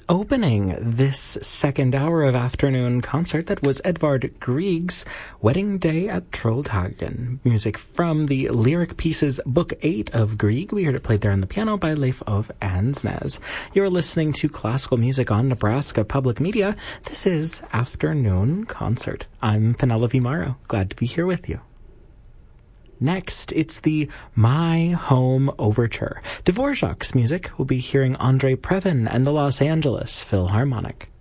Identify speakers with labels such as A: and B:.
A: Opening this second hour of afternoon concert, that was Edvard Grieg's Wedding Day at Trolltagen. Music from the lyric pieces Book 8 of Grieg. We heard it played there on the piano by Leif of Ansnes. You're listening to classical music on Nebraska Public Media. This is Afternoon Concert. I'm Penelope Morrow. Glad to be here with you. Next, it's the My Home Overture. Dvorak's music. We'll be hearing Andrei Previn and the Los Angeles Philharmonic.